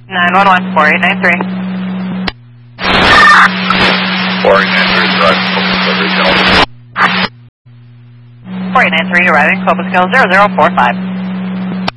911, 4893. 4893, driving Cobus Hill. 4893, arriving Cobus Hill 0045.